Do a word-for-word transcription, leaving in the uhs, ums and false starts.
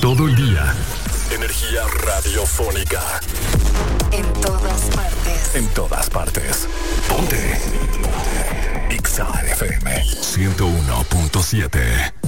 Todo el día. Energía radiofónica. En todas partes. En todas partes. Ponte. Ponte. X A F M ciento uno punto siete.